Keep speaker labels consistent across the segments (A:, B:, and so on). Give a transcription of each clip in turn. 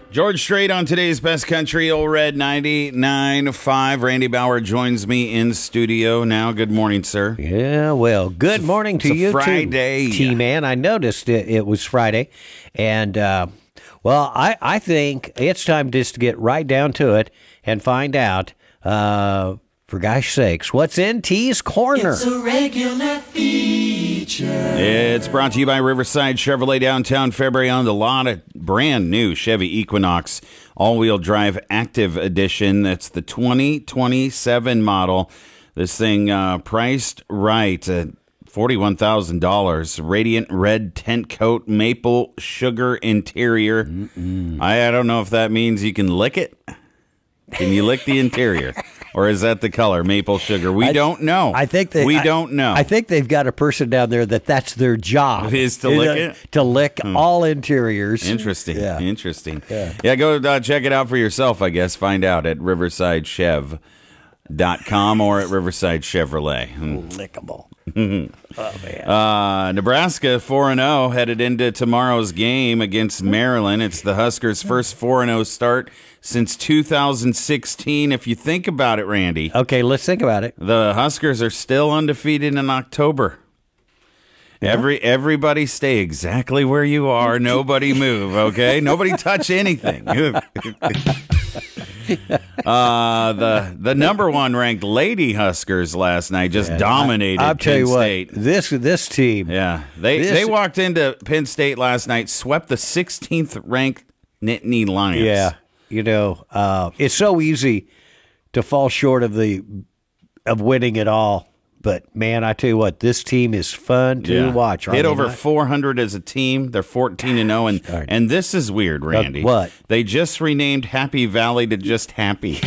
A: George Strait on today's Best Country, Old Red 99.5. Randy Bauer joins me in studio now. Good morning, sir.
B: Yeah, well, good morning to you,
A: Friday.
B: too, T-Man. I noticed it was Friday, and, I think it's time just to get right down to it and find out, for gosh sakes, what's in T's Corner?
C: It's a regular feature.
A: It's brought to you by Riverside Chevrolet downtown Fairbury on the lot. A brand new Chevy Equinox all-wheel drive active edition. That's the 2027 model. This thing priced right at $41,000. Radiant red tent coat, maple sugar interior. I don't know if that means you can lick it. Can you lick the interior? Or is that the color, maple sugar? We don't know. We don't know.
B: I think they've got a person down there that's their job.
A: It is to lick it?
B: To lick all interiors.
A: Interesting.
B: Yeah.
A: Interesting. Yeah, go check it out for yourself, I guess. Find out at riversidechev.com or at Riverside Chevrolet.
B: Lickable. Oh, man.
A: Nebraska 4-0 headed into tomorrow's game against Maryland. It's the Huskers' first 4-0 start since 2016. If you think about it, Randy.
B: Okay, let's think about it.
A: The Huskers are still undefeated in October. Yeah. Everybody stay exactly where you are. Nobody move, okay? Nobody touch anything. The number one ranked Lady Huskers last night just dominated
B: I'll tell
A: Penn
B: you
A: State.
B: What, this team.
A: Yeah, they walked into Penn State last night, swept the 16th ranked Nittany Lions.
B: Yeah, it's so easy to fall short of winning it all. But, man, I tell you what, this team is fun to watch.
A: Hit over 400 as a team. They're 14-0. And this is weird, Randy.
B: What?
A: They just renamed Happy Valley to just Happy.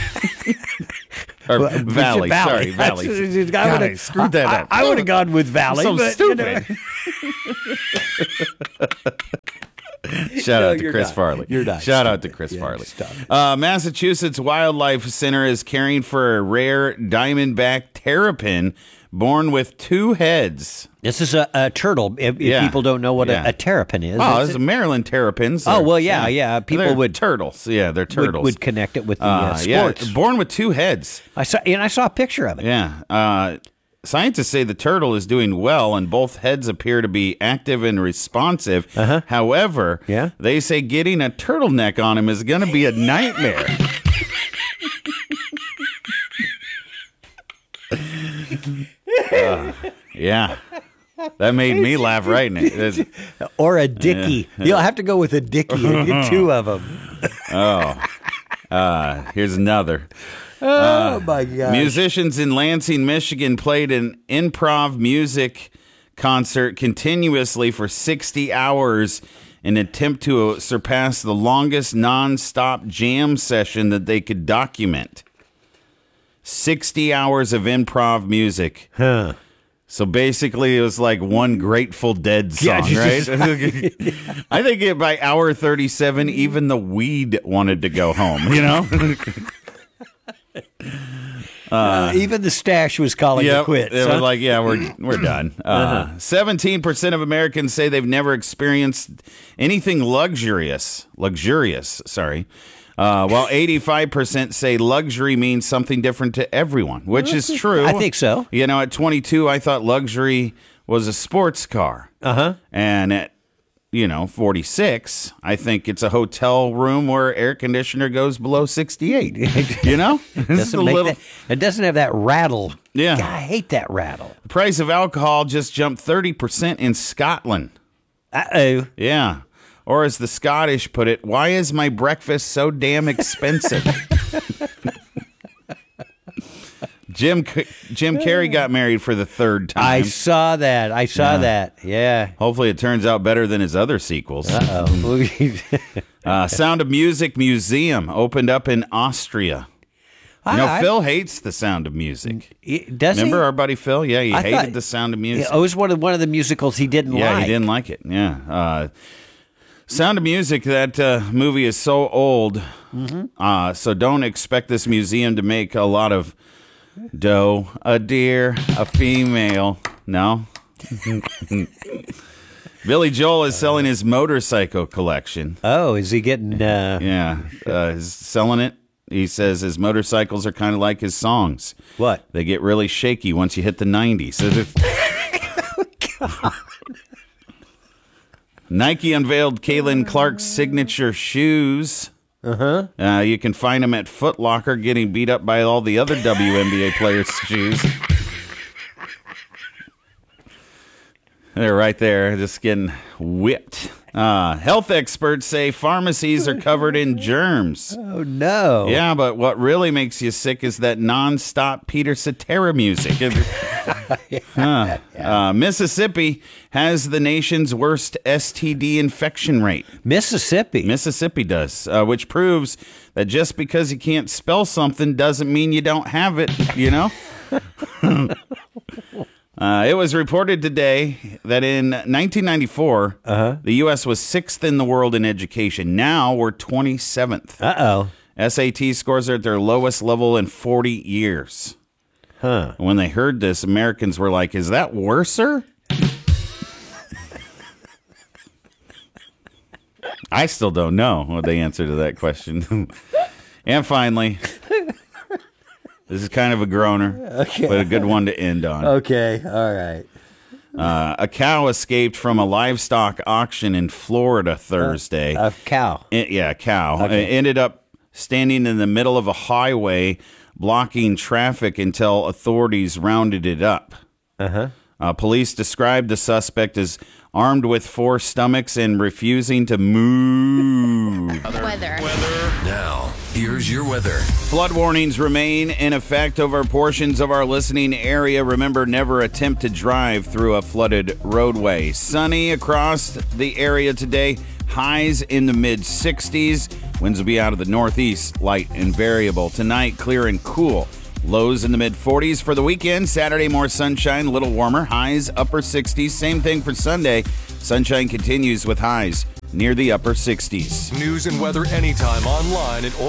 A: Or Valley. Sorry, Valley. God, I screwed that up.
B: I would have gone with Valley.
A: So
B: but,
A: stupid. Shout out to Chris
B: done.
A: Farley.
B: You're done.
A: Shout out to Chris Farley. Massachusetts Wildlife Center is caring for a rare diamondback terrapin born with two heads.
B: This is a turtle. If people don't know what a terrapin is.
A: Oh, this is Maryland terrapins.
B: Oh, well, yeah. People would
A: turtles. Yeah, they're turtles.
B: Would connect it with the sports.
A: Yeah, born with two heads.
B: I saw a picture of it.
A: Yeah. Scientists say the turtle is doing well, and both heads appear to be active and responsive. However, they say getting a turtleneck on him is going to be a nightmare. Yeah. That made me laugh right now.
B: Or a dickie. You'll have to go with a dickie and get two of them.
A: Here's another.
B: Oh, my God.
A: Musicians in Lansing, Michigan played an improv music concert continuously for 60 hours in an attempt to surpass the longest nonstop jam session that they could document. 60 hours of improv music.
B: Huh.
A: So basically, it was like one Grateful Dead song, right? I think by hour 37, even the weed wanted to go home,
B: Even the stash was calling it quits.
A: It was like, we're done. 17% of Americans say they've never experienced anything luxurious, while 85% say luxury means something different to everyone, which is true.
B: I think so.
A: At 22, I thought luxury was a sports car. And at 46, I think it's a hotel room where air conditioner goes below 68.
B: It doesn't have that rattle.
A: Yeah.
B: God, I hate that rattle.
A: The price of alcohol just jumped 30% in Scotland.
B: Uh-oh.
A: Yeah. Or as the Scottish put it, why is my breakfast so damn expensive? Jim Carrey got married for the third time.
B: I saw that. Yeah.
A: Hopefully it turns out better than his other sequels.
B: Uh-oh.
A: Sound of Music Museum opened up in Austria. Phil hates the Sound of Music.
B: Does he?
A: Remember our buddy Phil? Yeah, he hated the Sound of Music.
B: It was one of the musicals he didn't like.
A: Yeah, he didn't like it. Yeah. Sound of Music, that movie is so old, so don't expect this museum to make a lot of doe, a deer, a female. No? Billy Joel is selling his motorcycle collection.
B: Oh, is he getting?
A: He's selling it. He says his motorcycles are kind of like his songs.
B: What?
A: They get really shaky once you hit the 90s. Nike unveiled Caitlin Clark's signature shoes. You can find them at Foot Locker getting beat up by all the other WNBA players' shoes. They're right there, just getting whipped. Health experts say pharmacies are covered in germs.
B: Oh, no.
A: Yeah, but what really makes you sick is that nonstop Peter Cetera music. Mississippi has the nation's worst STD infection rate.
B: Mississippi
A: Does, which proves that just because you can't spell something doesn't mean you don't have it, you know? It was reported today that in 1994, the U.S. was 6th in the world in education. Now we're 27th.
B: Uh-oh.
A: SAT scores are at their lowest level in 40 years.
B: Huh.
A: When they heard this, Americans were like, is that worser? I still don't know what the answer to that question. And finally, this is kind of a groaner, but a good one to end on.
B: Okay, all right.
A: A cow escaped from a livestock auction in Florida Thursday.
B: A cow?
A: A cow.
B: Okay.
A: It ended up standing in the middle of a highway, blocking traffic until authorities rounded it up. Police described the suspect as armed with 4 stomachs and refusing to move.
D: Weather.
E: Now, here's your weather.
A: Flood warnings remain in effect over portions of our listening area. Remember, never attempt to drive through a flooded roadway. Sunny across the area today. Highs in the mid-60s. Winds will be out of the northeast, light and variable. Tonight, clear and cool. Lows in the mid-40s for the weekend. Saturday, more sunshine, a little warmer. Highs, upper 60s. Same thing for Sunday. Sunshine continues with highs near the upper 60s.
E: News and weather anytime online at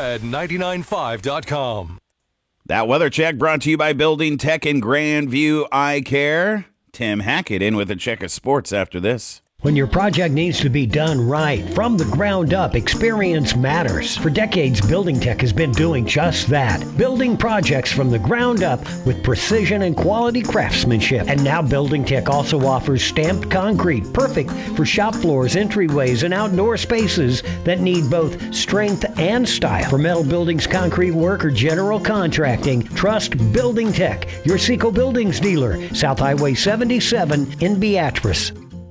E: allred995.com.
A: That weather check brought to you by Building Tech and Grandview Eye Care. Tim Hackett in with a check of sports after this.
F: When your project needs to be done right, from the ground up, experience matters. For decades, Building Tech has been doing just that. Building projects from the ground up with precision and quality craftsmanship. And now Building Tech also offers stamped concrete, perfect for shop floors, entryways, and outdoor spaces that need both strength and style. For metal buildings, concrete work, or general contracting, trust Building Tech, your Seco Buildings dealer, South Highway 77 in Beatrice.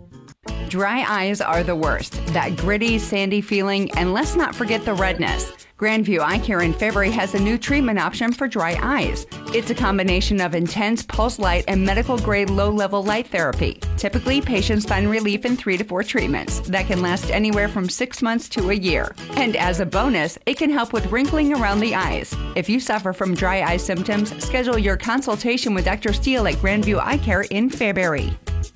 D: Dry eyes are the worst. That gritty, sandy feeling, and let's not forget the redness. Grandview Eye Care in February has a new treatment option for dry eyes. It's a combination of intense pulse light and medical-grade low-level light therapy. Typically, patients find relief in 3 to 4 treatments that can last anywhere from 6 months to a year. And as a bonus, it can help with wrinkling around the eyes. If you suffer from dry eye symptoms, schedule your consultation with Dr. Steele at Grandview Eye Care in February.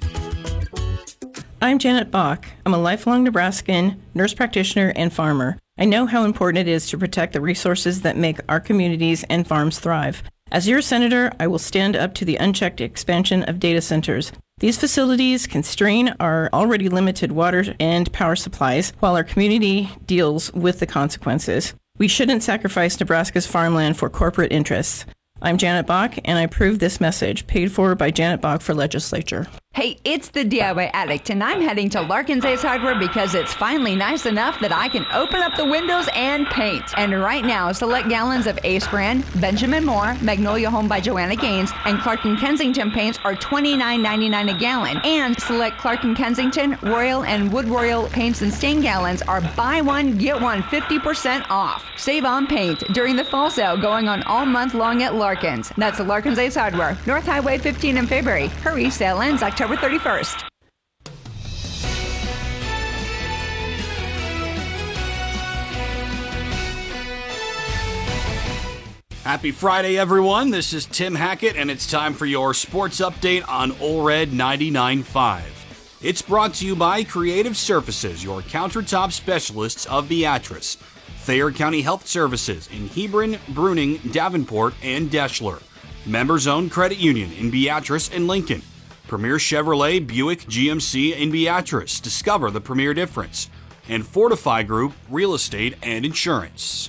G: I'm Janet Bach. I'm a lifelong Nebraskan, nurse practitioner, and farmer. I know how important it is to protect the resources that make our communities and farms thrive. As your senator, I will stand up to the unchecked expansion of data centers. These facilities can strain our already limited water and power supplies while our community deals with the consequences. We shouldn't sacrifice Nebraska's farmland for corporate interests. I'm Janet Bach, and I approve this message, paid for by Janet Bach for legislature.
D: Hey, it's the DIY Addict, and I'm heading to Larkin's Ace Hardware because it's finally nice enough that I can open up the windows and paint. And right now, select gallons of Ace brand, Benjamin Moore, Magnolia Home by Joanna Gaines, and Clark & Kensington paints are $29.99 a gallon. And select Clark & Kensington, Royal, and Wood Royal paints and stain gallons are buy one, get one 50% off. Save on paint during the fall sale going on all month long at Larkin's. That's the Larkin's Ace Hardware, North Highway 15 in February. Hurry, sale ends October 31st.
H: Happy Friday, everyone. This is Tim Hackett, and it's time for your sports update on OLRED 99.5. It's brought to you by Creative Surfaces, your countertop specialists of Beatrice. Thayer County Health Services in Hebron, Bruning, Davenport, and Deschler. Members-owned credit union in Beatrice and Lincoln. Premier Chevrolet, Buick, GMC, and Beatrice. Discover the premier difference. And Fortify Group, Real Estate and Insurance.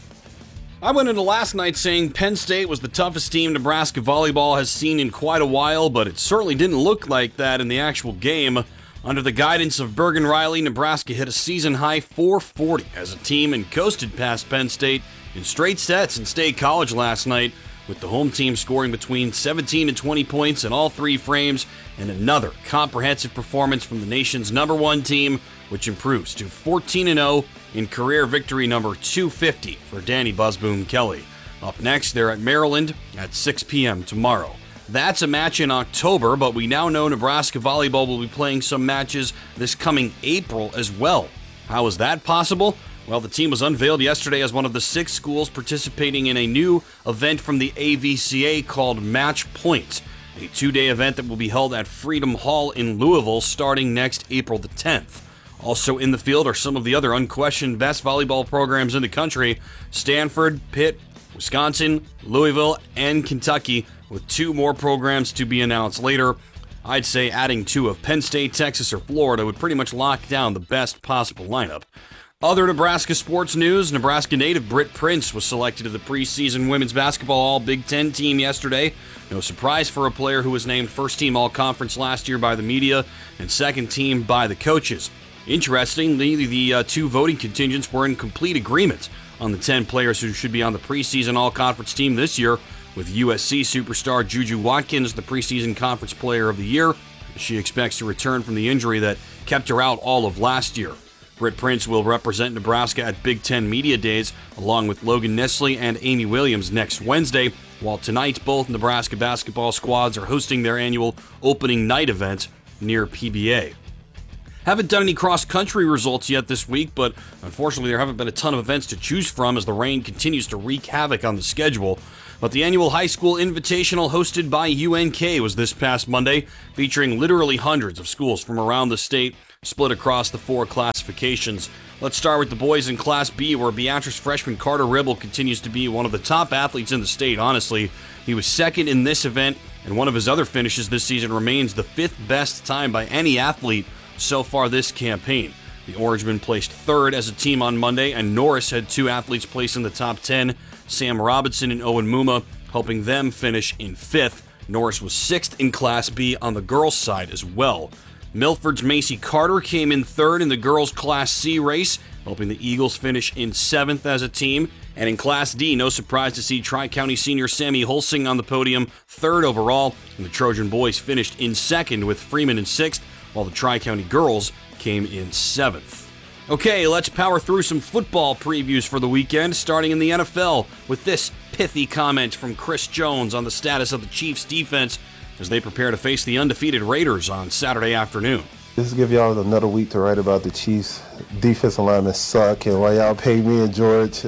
H: I went into last night saying Penn State was the toughest team Nebraska volleyball has seen in quite a while, but it certainly didn't look like that in the actual game. Under the guidance of Bergen Riley, Nebraska hit a season-high 440 as a team and coasted past Penn State in straight sets in State College last night, with the home team scoring between 17 and 20 points in all three frames, and another comprehensive performance from the nation's number one team, which improves to 14-0 in career victory number 250 for Danny Buzzboom Kelly. Up next, they're at Maryland at 6 p.m. tomorrow. That's a match in October, but we now know Nebraska volleyball will be playing some matches this coming April as well. How is that possible? Well, the team was unveiled yesterday as one of the 6 schools participating in a new event from the AVCA called Match Point, a 2-day event that will be held at Freedom Hall in Louisville starting next April the 10th. Also in the field are some of the other unquestioned best volleyball programs in the country: Stanford, Pitt, Wisconsin, Louisville, and Kentucky, with 2 more programs to be announced later. I'd say adding 2 of Penn State, Texas, or Florida would pretty much lock down the best possible lineup. Other Nebraska sports news: Nebraska native Britt Prince was selected to the preseason women's basketball All-Big Ten team yesterday. No surprise for a player who was named first-team All-Conference last year by the media and second-team by the coaches. Interestingly, the 2 voting contingents were in complete agreement on the 10 players who should be on the preseason All-Conference team this year, with USC superstar Juju Watkins the preseason Conference Player of the Year. She expects to return from the injury that kept her out all of last year. Britt Prince will represent Nebraska at Big Ten Media Days, along with Logan Nestle and Amy Williams next Wednesday, while tonight both Nebraska basketball squads are hosting their annual opening night event near PBA. Haven't done any cross-country results yet this week, but unfortunately there haven't been a ton of events to choose from as the rain continues to wreak havoc on the schedule. But the annual high school invitational hosted by UNK was this past Monday, featuring literally hundreds of schools from around the state, split across the 4 classifications. Let's start with the boys in Class B, where Beatrice freshman Carter Ribble continues to be one of the top athletes in the state, honestly. He was second in this event, and one of his other finishes this season remains the 5th best time by any athlete so far this campaign. The Orangemen placed 3rd as a team on Monday, and Norris had 2 athletes placed in the top 10, Sam Robinson and Owen Muma, helping them finish in 5th. Norris was 6th in Class B on the girls' side as well. Milford's Macy Carter came in 3rd in the girls' Class C race, helping the Eagles finish in 7th as a team. And in Class D, no surprise to see Tri-County senior Sammy Holsing on the podium, 3rd overall, and the Trojan boys finished in 2nd with Freeman in 6th, while the Tri-County girls came in 7th. Okay, let's power through some football previews for the weekend, starting in the NFL with this pithy comment from Chris Jones on the status of the Chiefs' defense as they prepare to face the undefeated Raiders on Saturday afternoon.
I: Just give y'all another week to write about the Chiefs. Defensive linemen suck, and why y'all pay me and George,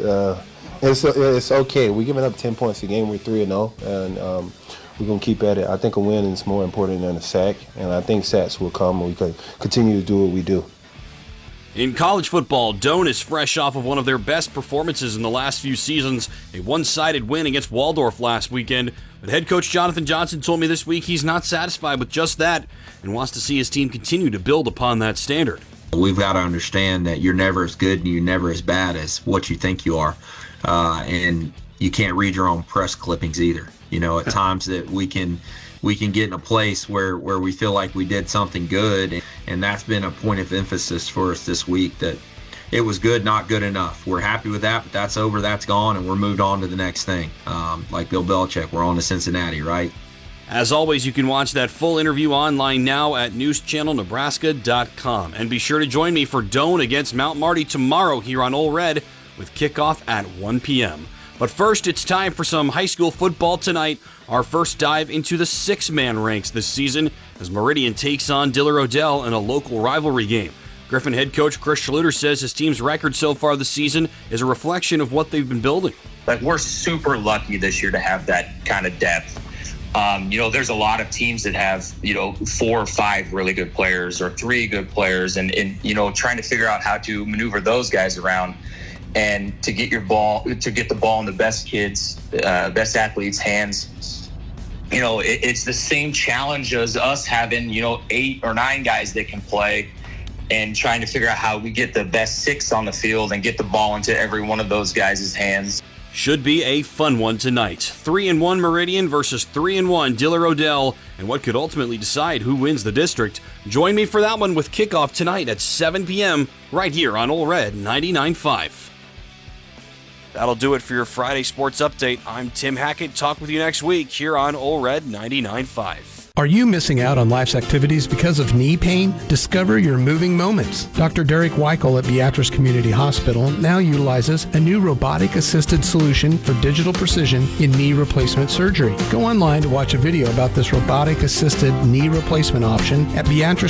I: it's okay. We're giving up 10 points a game. We're 3-0, and we're going to keep at it. I think a win is more important than a sack, and I think sacks will come, and we can continue to do what we do.
H: In college football, Doane is fresh off of one of their best performances in the last few seasons, a one-sided win against Waldorf last weekend. But head coach Jonathan Johnson told me this week he's not satisfied with just that and wants to see his team continue to build upon that standard.
J: We've got to understand that you're never as good and you're never as bad as what you think you are. And you can't read your own press clippings either. You know, at times that we can get in a place where we feel like we did something good, and that's been a point of emphasis for us this week, that it was good, not good enough. We're happy with that, but that's over, that's gone, and we're moved on to the next thing. Like Bill Belichick, we're on to Cincinnati, right?
H: As always, you can watch that full interview online now at newschannelnebraska.com. And be sure to join me for Doane against Mount Marty tomorrow here on Ole Red with kickoff at 1 p.m. But first, it's time for some high school football tonight. Our first dive into the 6-man ranks this season as Meridian takes on Diller Odell in a local rivalry game. Griffin head coach Chris Schluter says his team's record so far this season is a reflection of what they've been building.
K: Like, we're super lucky this year to have that kind of depth. There's a lot of teams that have, 4 or 5 really good players or 3 good players and trying to figure out how to maneuver those guys around and to get the ball in the best kids, best athletes' hands it's the same challenge as us having, 8 or 9 guys that can play and trying to figure out how we get the best 6 on the field and get the ball into every one of those guys' hands.
H: Should be a fun one tonight. 3-1 Meridian versus 3-1 Diller Odell, and what could ultimately decide who wins the district. Join me for that one with kickoff tonight at 7 p.m. right here on Ole Red 99.5. That'll do it for your Friday Sports Update. I'm Tim Hackett. Talk with you next week here on Ole Red 99.5.
L: Are you missing out on life's activities because of knee pain? Discover your moving moments. Dr. Derek Weichel at Beatrice Community Hospital now utilizes a new robotic-assisted solution for digital precision in knee replacement surgery. Go online to watch a video about this robotic-assisted knee replacement option at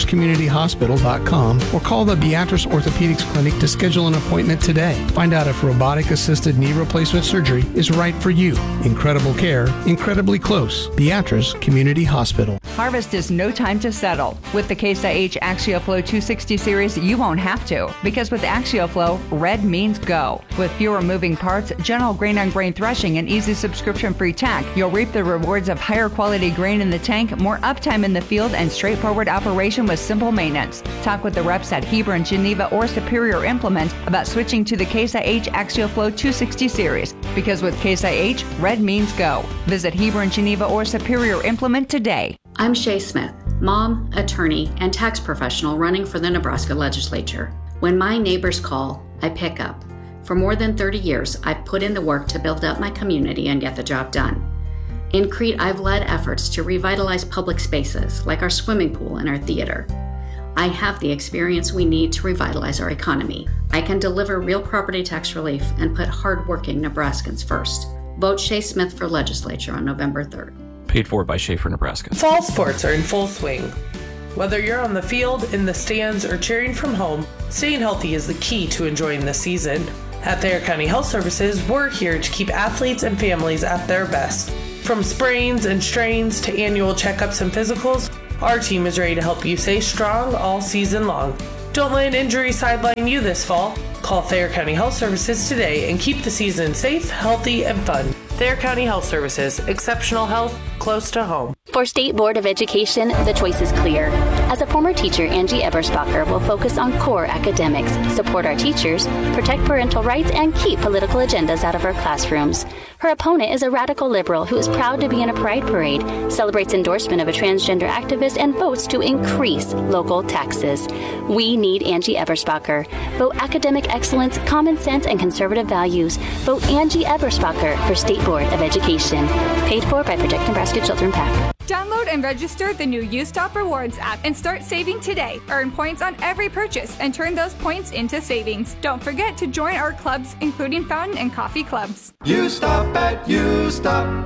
L: beatricecommunityhospital.com or call the Beatrice Orthopedics Clinic to schedule an appointment today. Find out if robotic-assisted knee replacement surgery is right for you. Incredible care, incredibly close. Beatrice Community Hospital.
D: Harvest is no time to settle. With the Case IH AxioFlow 260 series, you won't have to, because with AxioFlow, red means go. With fewer moving parts, gentle grain-on-grain threshing, and easy subscription-free tack, you'll reap the rewards of higher quality grain in the tank, more uptime in the field, and straightforward operation with simple maintenance. Talk with the reps at Hebron, Geneva, or Superior Implement about switching to the Case IH AxioFlow 260 series, because with Case IH, red means go. Visit Hebron, Geneva, or Superior Implement today.
M: I'm Shay Smith, mom, attorney, and tax professional running for the Nebraska legislature. When my neighbors call, I pick up. For more than 30 years, I've put in the work to build up my community and get the job done. In Crete, I've led efforts to revitalize public spaces like our swimming pool and our theater. I have the experience we need to revitalize our economy. I can deliver real property tax relief and put hardworking Nebraskans first. Vote Shay Smith for legislature on November 3rd.
N: Paid for by Schaefer, Nebraska.
O: Fall sports are in full swing. Whether you're on the field, in the stands, or cheering from home, staying healthy is the key to enjoying the season. At Thayer County Health Services, we're here to keep athletes and families at their best. From sprains and strains to annual checkups and physicals, our team is ready to help you stay strong all season long. Don't let an injury sideline you this fall. Call Thayer County Health Services today and keep the season safe, healthy, and fun. Thayer County Health Services, exceptional health close to home.
P: For State Board of Education, the choice is clear. As a former teacher, Angie Eberspacher will focus on core academics, support our teachers, protect parental rights, and keep political agendas out of our classrooms. Her opponent is a radical liberal who is proud to be in a pride parade, celebrates endorsement of a transgender activist, and votes to increase local taxes. We need Angie Eberspacher. Vote academic excellence, common sense, and conservative values. Vote Angie Eberspacher for State Board of Education. Paid for by Protect Nebraska Children PAC.
Q: Download and register the new U-Stop Rewards app and start saving today. Earn points on every purchase and turn those points into savings. Don't forget to join our clubs, including fountain and coffee clubs.
C: U-Stop at U-Stop.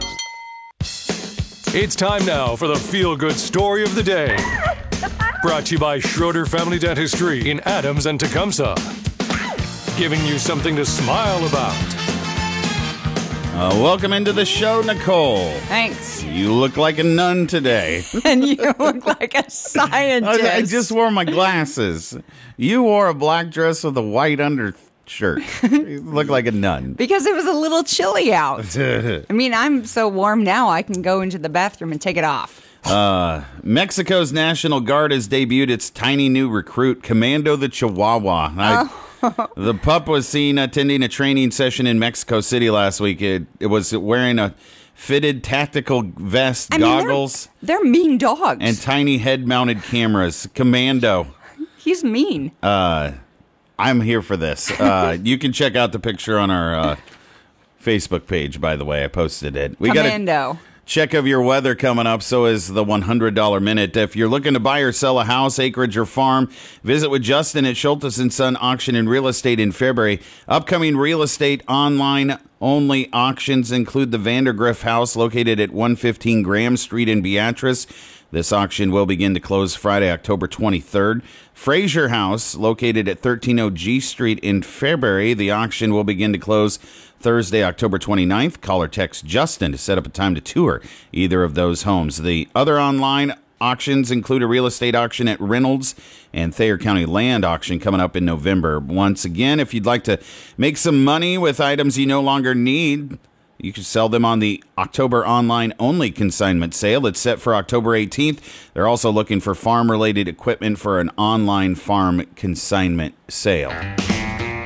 E: It's time now for the feel-good story of the day. Brought to you by Schroeder Family Dentistry in Adams and Tecumseh. Giving you something to smile about.
A: Welcome into the show, Nicole.
D: Thanks.
A: You look like a nun today.
D: And you look like a scientist.
A: I just wore my glasses. You wore a black dress with a white undershirt. You look like a nun.
D: Because it was a little chilly out. I mean, I'm so warm now I can go into the bathroom and take it off.
A: Mexico's National Guard has debuted its tiny new recruit, Commando the Chihuahua. The pup was seen attending a training session in Mexico City last week. It was wearing a fitted tactical vest, goggles.
D: They're mean dogs.
A: And tiny head-mounted cameras. Commando.
D: He's mean.
A: I'm here for this. You can check out the picture on our Facebook page, by the way. I posted it. We
D: Commando.
A: Check of your weather coming up, so is the $100 Minute. If you're looking to buy or sell a house, acreage, or farm, visit with Justin at Schultes & Son Auction and Real Estate in February. Upcoming real estate online-only auctions include the Vandergriff House located at 115 Graham Street in Beatrice. This auction will begin to close Friday, October 23rd. Fraser House, located at 1300 G Street in Fairbury. The auction will begin to close Thursday, October 29th. Call or text Justin to set up a time to tour either of those homes. The other online auctions include a real estate auction at Reynolds and Thayer County Land Auction coming up in November. Once again, if you'd like to make some money with items you no longer need, You can sell them on the October online-only consignment sale. It's set for October 18th. They're also looking for farm-related equipment for an online farm consignment sale.